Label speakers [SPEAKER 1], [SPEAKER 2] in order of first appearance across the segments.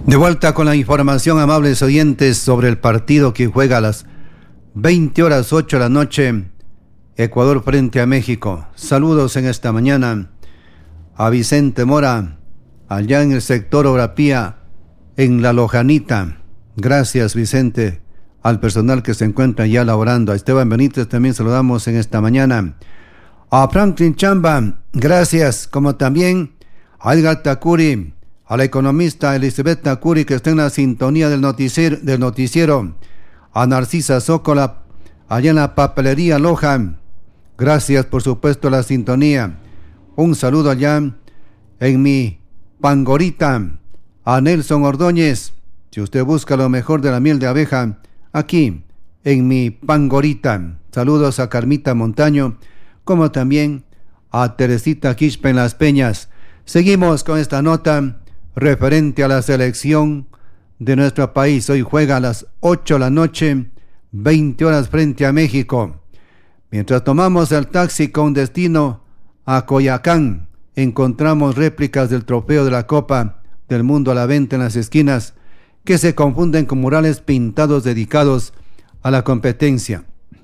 [SPEAKER 1] De vuelta con la información, amables oyentes, sobre el partido que juega a las 20:08 de la noche, Ecuador frente a México. Saludos en esta mañana a Vicente Mora, allá en el sector Obrapía, en La Lojanita. Gracias, Vicente, al personal que se encuentra ya laborando. A Esteban Benítez también saludamos en esta mañana. A Franklin Chamba, gracias, como también a Edgar Tacuri, a la economista Elizabeth Tacuri, que está en la sintonía del noticiero, a Narcisa Zócola, allá en la papelería Loja, gracias por supuesto la sintonía. Un saludo allá en mi Pangorita, a Nelson Ordóñez, si usted busca lo mejor de la miel de abeja, aquí en mi Pangorita. Saludos a Carmita Montaño, como también a Teresita Quispe en Las Peñas. Seguimos con esta nota referente a la selección de nuestro país. Hoy juega a las 8 de la noche, 20 horas frente a México. Mientras tomamos el taxi con destino a Coyoacán, encontramos réplicas del trofeo de la Copa del Mundo a la venta en las esquinas, que se confunden con murales pintados dedicados a la competencia.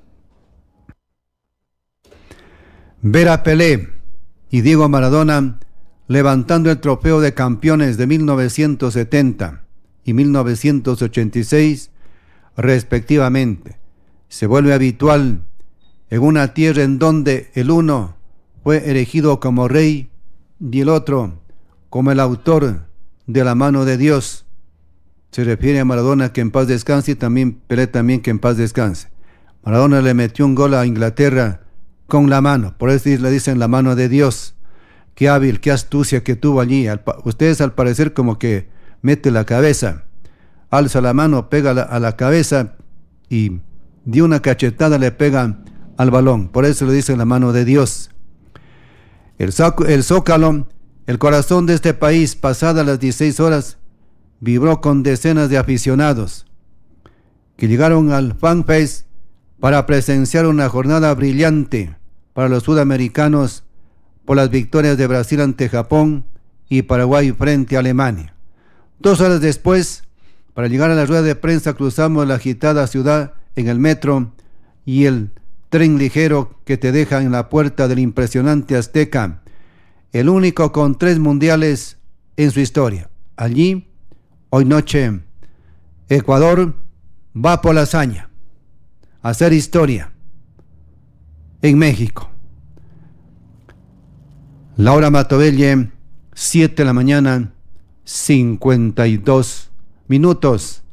[SPEAKER 1] Ver a Pelé y Diego Maradona levantando el trofeo de campeones de 1970 y 1986 respectivamente se vuelve habitual en una tierra en donde el uno fue elegido como rey y el otro como el autor de la mano de Dios. Se refiere a Maradona, que en paz descanse, y también Pelé, también que en paz descanse. Maradona le metió un gol a Inglaterra con la mano, por eso le dicen la mano de Dios. Qué hábil, qué astucia que tuvo allí. Ustedes al parecer como que mete la cabeza, alza la mano, pega a la cabeza y de una cachetada le pega al balón. Por eso le dicen la mano de Dios. El Zócalo, el corazón de este país, pasadas las 16 horas, vibró con decenas de aficionados que llegaron al FanFest para presenciar una jornada brillante para los sudamericanos por las victorias de Brasil ante Japón y Paraguay frente a Alemania. 2 horas después, para llegar a la rueda de prensa, cruzamos la agitada ciudad en el metro y el tren ligero que te deja en la puerta del impresionante Azteca, el único con 3 mundiales en su historia. Allí, hoy noche, Ecuador va por la hazaña, a hacer historia en México. Laura Matovelle, 7 de la mañana, 52 minutos.